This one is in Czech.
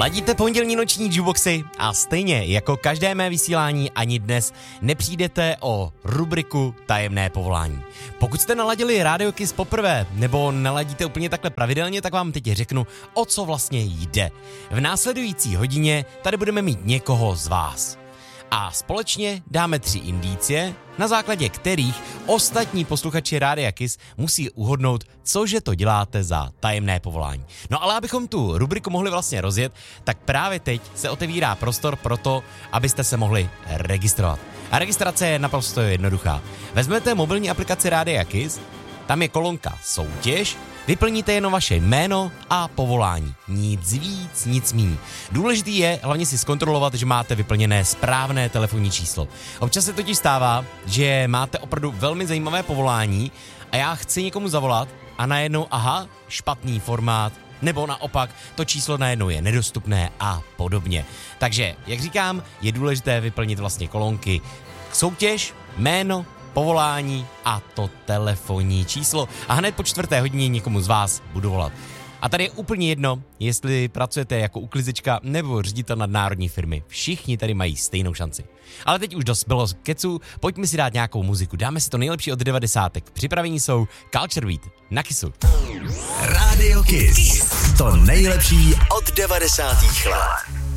Ladíte pondělní noční jukeboxy a stejně jako každé mé vysílání ani dnes nepřijdete o rubriku Tajemné povolání. Pokud jste naladili Radio Kiss poprvé nebo naladíte úplně takhle pravidelně, tak vám teď řeknu, o co vlastně jde. V následující hodině tady budeme mít někoho z vás. A společně dáme 3 indicie, na základě kterých ostatní posluchači Rádia Kiss musí uhodnout, cože to děláte za tajemné povolání. No ale abychom tu rubriku mohli vlastně rozjet, tak právě teď se otevírá prostor pro to, abyste se mohli registrovat. A registrace je naprosto jednoduchá. Vezmete mobilní aplikaci Rádia Kiss, tam je kolonka soutěž, vyplníte jenom vaše jméno a povolání. Nic víc, nic míň. Důležitý je hlavně si zkontrolovat, že máte vyplněné správné telefonní číslo. Občas se totiž stává, že máte opravdu velmi zajímavé povolání a já chci někomu zavolat a najednou, špatný formát, nebo naopak to číslo najednou je nedostupné a podobně. Takže, jak říkám, je důležité vyplnit vlastně kolonky soutěž, jméno, povolání a to telefonní číslo. A hned po 4. hodině někomu z vás budu volat. A tady je úplně jedno, jestli pracujete jako uklizečka nebo ředitel nadnárodní firmy. Všichni tady mají stejnou šanci. Ale teď už dost bylo keců, pojďme si dát nějakou muziku. Dáme si to nejlepší od 90. Připravení jsou Culture Beat na Kissu. Radio Kiss. To nejlepší od 90. let.